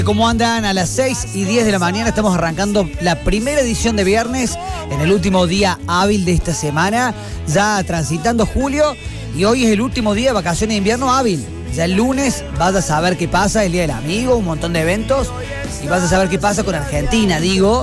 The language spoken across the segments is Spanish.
¿Cómo andan? A las 6:10 de la mañana estamos arrancando la primera edición de viernes en el último día hábil de esta semana, ya transitando julio, y hoy es el último día de vacaciones de invierno hábil. Ya el lunes vas a saber qué pasa, el Día del Amigo, un montón de eventos, y vas a saber qué pasa con Argentina,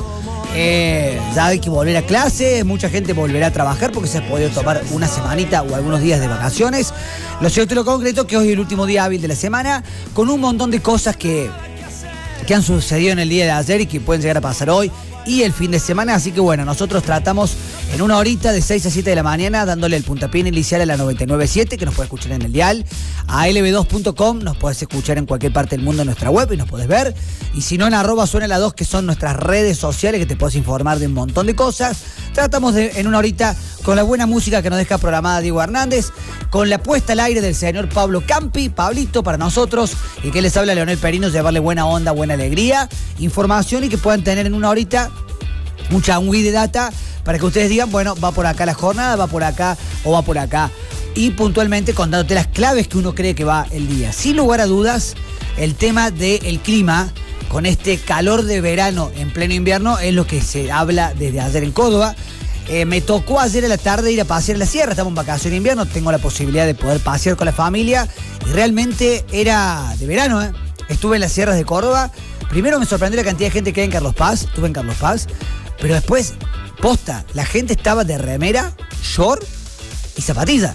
ya hay que volver a clase, mucha gente volverá a trabajar porque se ha podido tomar una semanita o algunos días de vacaciones. Lo cierto y lo concreto que hoy es el último día hábil de la semana, con un montón de cosas que han sucedido en el día de ayer y que pueden llegar a pasar hoy y el fin de semana. Así que bueno, nosotros tratamos en una horita de 6 a 7 de la mañana dándole el puntapié inicial a la 99.7, que nos puede escuchar en el dial, a lb2.com, nos puedes escuchar en cualquier parte del mundo en nuestra web y nos puedes ver, y si no en @suena2, que son nuestras redes sociales, que te puedes informar de un montón de cosas. Tratamos en una horita, con la buena música que nos deja programada Diego Hernández, con la puesta al aire del señor Pablo Campi, Pablito para nosotros, y que les habla Leonel Perino, llevarle buena onda, buena alegría, información, y que puedan tener en una horita mucha de data para que ustedes digan, bueno, va por acá la jornada, va por acá o va por acá, y puntualmente contándote las claves que uno cree que va el día. Sin lugar a dudas, el tema del clima, con este calor de verano en pleno invierno, es lo que se habla desde ayer en Córdoba. Me tocó ayer a la tarde ir a pasear en la sierra, estamos en vacaciones de invierno, tengo la posibilidad de poder pasear con la familia, y realmente era de verano, Estuve en las sierras de Córdoba. Primero me sorprendió la cantidad de gente que hay en Carlos Paz, estuve en Carlos Paz, pero después, posta, la gente estaba de remera, short y zapatilla.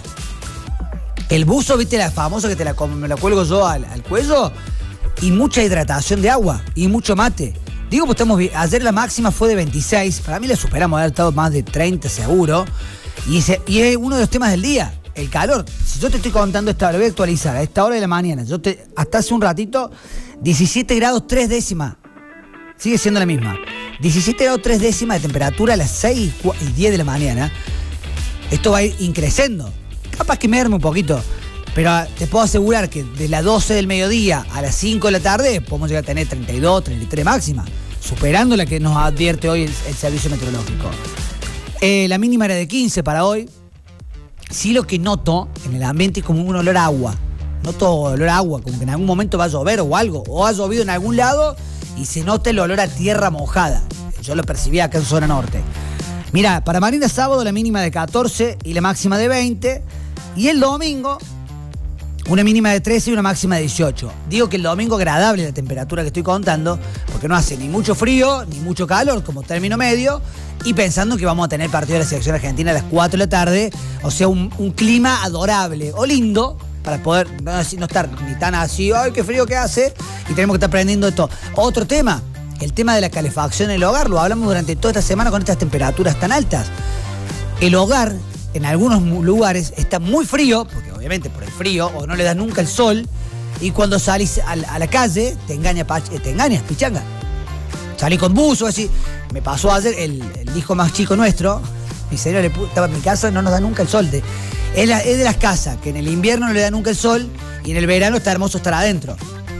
El buzo, viste, la famosa que me la cuelgo yo al cuello, y mucha hidratación de agua y mucho mate. Digo, pues ayer la máxima fue de 26, para mí la superamos, haber estado más de 30 seguro, y es uno de los temas del día, el calor. Si yo te estoy contando esta hora, lo voy a actualizar, a esta hora de la mañana, hasta hace un ratito, 17 grados 3 décimas, sigue siendo la misma. 17 grados 3 décimas de temperatura a las 6:10 de la mañana. Esto va a ir increciendo. Capaz que me merme un poquito, pero te puedo asegurar que de las 12 del mediodía a las 5 de la tarde podemos llegar a tener 32, 33 máxima, superando la que nos advierte hoy el servicio meteorológico. La mínima era de 15 para hoy. Sí, lo que noto en el ambiente es como un olor a agua. Noto olor a agua, como que en algún momento va a llover o algo, o ha llovido en algún lado y se nota el olor a tierra mojada. Yo lo percibí acá en zona norte. Mira, para mañana sábado la mínima de 14 y la máxima de 20. Y el domingo, una mínima de 13 y una máxima de 18. Digo que el domingo agradable la temperatura que estoy contando, porque no hace ni mucho frío ni mucho calor como término medio, y pensando que vamos a tener partido de la selección argentina a las 4 de la tarde, o sea, un clima adorable o lindo, para poder no estar ni tan así, ¡ay, qué frío que hace! Y tenemos que estar aprendiendo esto. Otro tema, el tema de la calefacción en el hogar, lo hablamos durante toda esta semana con estas temperaturas tan altas. El hogar, en algunos lugares, está muy frío, porque obviamente por el frío, o no le das nunca el sol, y cuando salís a la calle, te engañas, pichanga. Salí con buzo, así. Me pasó ayer, el hijo más chico nuestro, mi señora estaba en mi casa, no nos da nunca el sol. Es de las casas que en el invierno no le da nunca el sol y en el verano está hermoso estar adentro.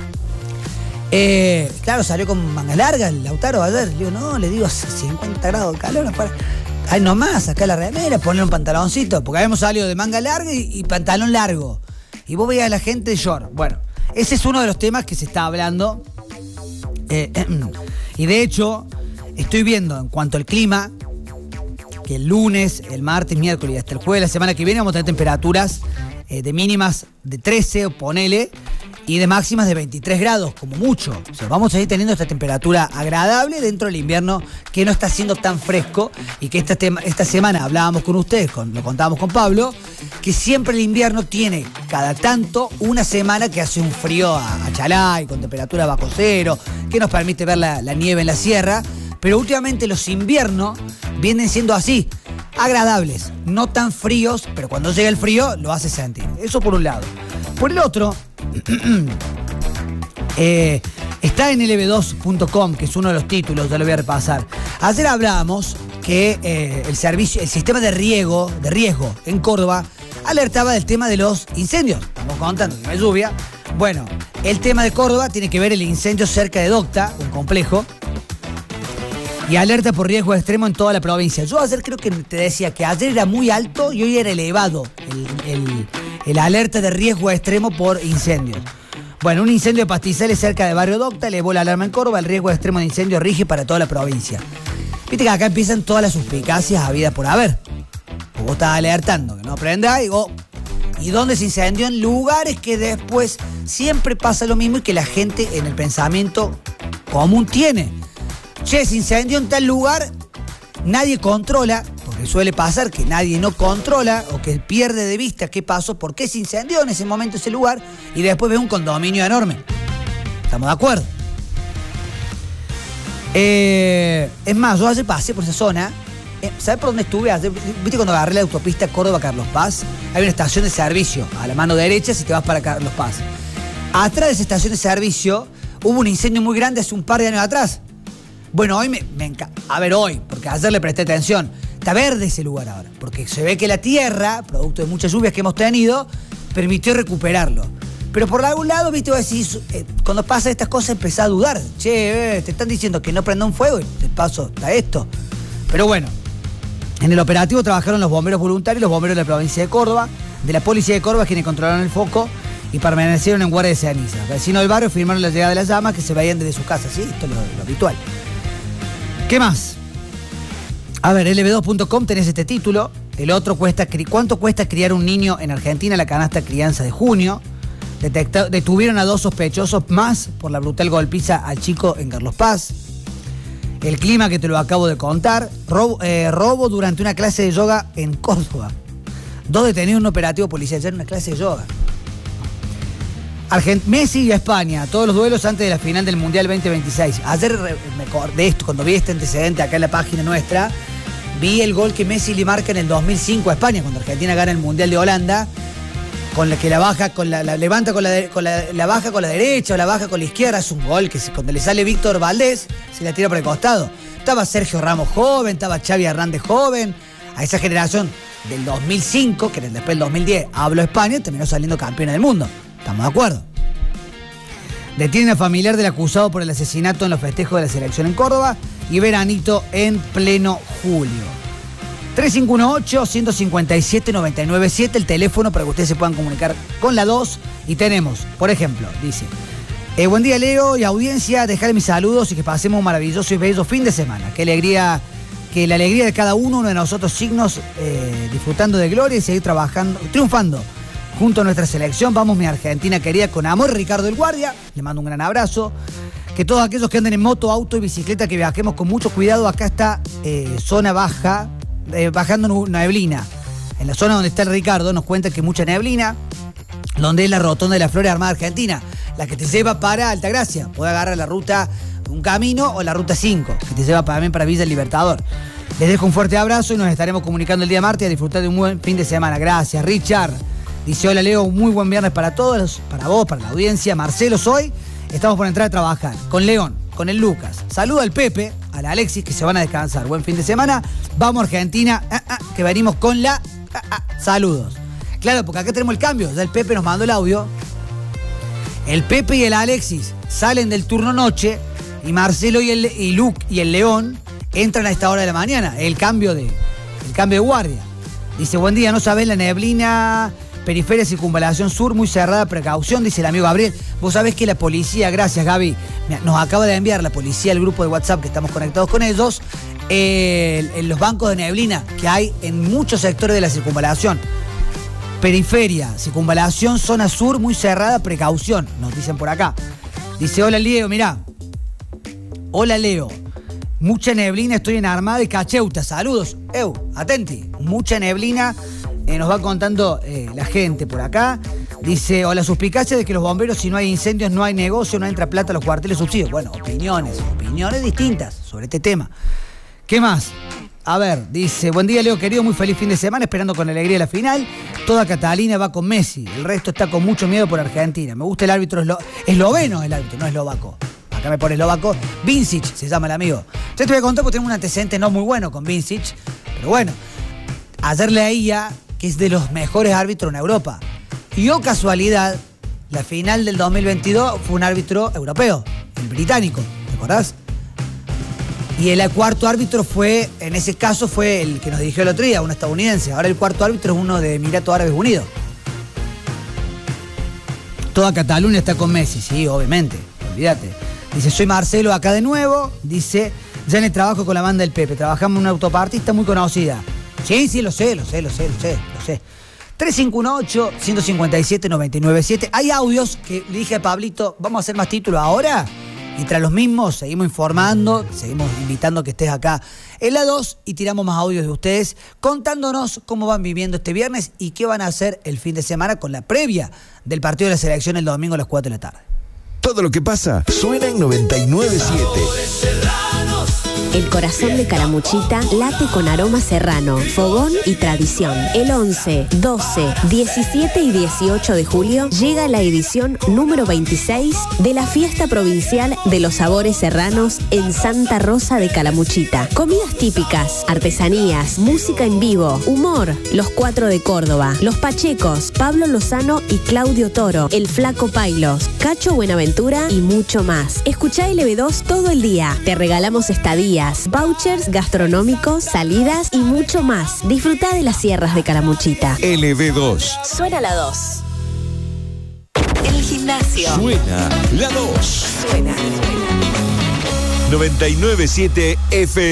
Claro, salió con manga larga el Lautaro ayer. Le digo 50 grados de calor. Ay, nomás, acá la remera, poner un pantaloncito, porque habíamos salido de manga larga y pantalón largo. Y vos veías a la gente de short. Bueno, ese es uno de los temas que se está hablando. Y de hecho, estoy viendo en cuanto al clima, que el lunes, el martes, miércoles y hasta el jueves de la semana que viene vamos a tener temperaturas de mínimas de 13, ponele, y de máximas de 23 grados, como mucho. O sea, vamos a ir teniendo esta temperatura agradable dentro del invierno, que no está siendo tan fresco, y que esta semana hablábamos con ustedes, lo contábamos con Pablo, que siempre el invierno tiene cada tanto una semana que hace un frío a chalay, con temperatura bajo cero, que nos permite ver la nieve en la sierra. Pero últimamente los inviernos vienen siendo así, agradables, no tan fríos, pero cuando llega el frío lo hace sentir. Eso por un lado. Por el otro, está en lb2.com, que es uno de los títulos, ya lo voy a repasar. Ayer hablábamos que el sistema de riesgo en Córdoba alertaba del tema de los incendios. Estamos contando que no hay lluvia. Bueno, el tema de Córdoba tiene que ver el incendio cerca de Docta, un complejo, y alerta por riesgo extremo en toda la provincia. Yo ayer creo que te decía que ayer era muy alto y hoy era elevado el alerta de riesgo extremo por incendios. Bueno, un incendio de pastizales cerca de Barrio Docta elevó la alarma en Córdoba. El riesgo de extremo de incendio rige para toda la provincia. Viste que acá empiezan todas las suspicacias habidas por haber. Vos estás alertando que no prenda y dónde se incendió en lugares que después siempre pasa lo mismo y que la gente en el pensamiento común tiene. Che, se incendió en tal lugar, nadie controla, porque suele pasar que nadie no controla o que pierde de vista qué pasó, por qué se incendió en ese momento ese lugar y después ve un condominio enorme. ¿Estamos de acuerdo? Es más, yo ayer pasé por esa zona. ¿Sabes por dónde estuve? ¿Viste cuando agarré la autopista Córdoba-Carlos Paz? Hay una estación de servicio a la mano derecha si te vas para Carlos Paz. Atrás de esa estación de servicio hubo un incendio muy grande hace un par de años atrás. Bueno, hoy hoy, porque ayer le presté atención. Está verde ese lugar ahora, porque se ve que la tierra, producto de muchas lluvias que hemos tenido, permitió recuperarlo. Pero por algún lado, viste, vos decís, cuando pasa estas cosas empezás a dudar. Che, te están diciendo que no prenda un fuego y de paso está esto. Pero bueno. En el operativo trabajaron los bomberos voluntarios, los bomberos de la provincia de Córdoba, de la policía de Córdoba, quienes controlaron el foco y permanecieron en guardia de ceniza. Vecinos del barrio firmaron la llegada de las llamas que se veían desde su casa. Sí, esto es lo habitual. ¿Qué más? A ver, lb2.com tenés este título. El otro ¿cuánto cuesta criar un niño en Argentina? La canasta crianza de junio. Detuvieron a 2 sospechosos más por la brutal golpiza al chico en Carlos Paz. El clima que te lo acabo de contar. Robo durante una clase de yoga en Córdoba. 2 detenidos en un operativo policial. Ya en una clase de yoga. Messi y España. Todos los duelos antes de la final del Mundial 2026. Ayer me acordé de esto, cuando vi este antecedente acá en la página nuestra. Vi el gol que Messi le marca en el 2005 a España, cuando Argentina gana el Mundial de Holanda. Con la que la baja, la levanta la baja con la derecha o la baja con la izquierda. Es un gol que cuando le sale Víctor Valdés, se la tira por el costado. Estaba Sergio Ramos joven, estaba Xavi Hernández joven. A esa generación del 2005, que después del 2010 habló España, terminó saliendo campeona del mundo. ¿Estamos de acuerdo? Detienen a familiar del acusado por el asesinato en los festejos de la selección en Córdoba y veranito en pleno julio. 3518-157-997, el teléfono para que ustedes se puedan comunicar con la 2. Y tenemos, por ejemplo, dice: buen día, Leo y audiencia, dejarle mis saludos y que pasemos un maravilloso y bello fin de semana. Qué alegría, que la alegría de cada uno de nosotros signos, disfrutando de gloria y seguir trabajando, triunfando junto a nuestra selección. Vamos, mi Argentina querida, con amor, Ricardo el Guardia. Le mando un gran abrazo. Que todos aquellos que anden en moto, auto y bicicleta, que viajemos con mucho cuidado. Acá está zona baja, bajando neblina. En la zona donde está el Ricardo nos cuenta que mucha neblina, donde es la rotonda de la Flora Armada Argentina, la que te lleva para Altagracia. Puede agarrar la ruta, un camino, o la ruta 5, que te lleva también para Villa El Libertador. Les dejo un fuerte abrazo y nos estaremos comunicando el día martes a disfrutar de un buen fin de semana. Gracias, Richard. Dice: hola, Leo, un muy buen viernes para todos, para vos, para la audiencia. Marcelo soy. Estamos por entrar a trabajar con León, con el Lucas. Saluda al Pepe, al Alexis, que se van a descansar. Buen fin de semana. Vamos, Argentina, que venimos con la... saludos. Claro, porque acá tenemos el cambio. Ya el Pepe nos mandó el audio. El Pepe y el Alexis salen del turno noche y Marcelo y el León entran a esta hora de la mañana. El cambio de guardia. Dice: buen día, no sabés la neblina... Periferia Circunvalación Sur, muy cerrada, precaución, dice el amigo Gabriel. Vos sabés que la policía, gracias Gaby, nos acaba de enviar la policía al grupo de WhatsApp que estamos conectados con ellos, en los bancos de neblina que hay en muchos sectores de la circunvalación. Periferia, Circunvalación, zona sur, muy cerrada, precaución, nos dicen por acá. Dice: hola Leo, mirá. Hola Leo. Mucha neblina, estoy en Armada y Cacheuta. Saludos. Atenti. Mucha neblina. Nos va contando la gente por acá. Dice: o la suspicacia de que los bomberos, si no hay incendios, no hay negocio, no entra plata a los cuarteles subsidios. Bueno, opiniones distintas sobre este tema. ¿Qué más? A ver, dice: buen día, Leo querido, muy feliz fin de semana, esperando con alegría la final. Toda Catalina va con Messi, el resto está con mucho miedo por Argentina. Me gusta el árbitro esloveno, el árbitro, no eslovaco. Acá me pone eslovaco. Vincic se llama el amigo. Yo te voy a contar porque tengo un antecedente no muy bueno con Vincic, pero bueno, ayer leía que es de los mejores árbitros en Europa. Y casualidad, la final del 2022 fue un árbitro europeo, el británico, ¿te acordás? Y el cuarto árbitro fue, en ese caso, fue el que nos dirigió el otro día, un estadounidense. Ahora el cuarto árbitro es uno de Emiratos Árabes Unidos. Toda Cataluña está con Messi, sí, obviamente, olvídate. Dice, soy Marcelo acá de nuevo. Dice, ya en el trabajo con la banda del Pepe, trabajamos en una autopartista muy conocida. Sí, lo sé. 351-8-157-997. Hay audios que le dije a Pablito, vamos a hacer más títulos ahora. Y tras los mismos, seguimos informando, seguimos invitando a que estés acá en la 2 y tiramos más audios de ustedes contándonos cómo van viviendo este viernes y qué van a hacer el fin de semana con la previa del partido de la selección el domingo a las 4 de la tarde. Todo lo que pasa suena en 99.7. El corazón de Calamuchita late con aroma serrano, fogón y tradición. El 11, 12, 17 y 18 de julio llega la edición número 26 de la Fiesta Provincial de los Sabores Serranos en Santa Rosa de Calamuchita. Comidas típicas, artesanías, música en vivo, humor, los 4 de Córdoba, los Pachecos, Pablo Lozano y Claudio Toro, el Flaco Pailos, Cacho Buenaventura y mucho más. Escuchá LB2 todo el día. Te regalamos estadías, vouchers gastronómicos, salidas y mucho más. Disfrutá de las sierras de Calamuchita. LB2. Suena la 2. El gimnasio. Suena la 2. Suena. 99.7 FM.